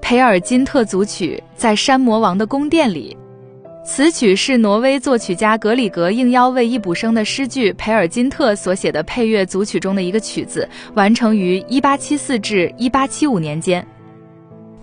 培尔金特组曲，在山魔王的宫殿里。此曲是挪威作曲家格里格应邀为易卜生的诗句《培尔金特》所写的配乐组曲中的一个曲子，完成于1874至1875年间。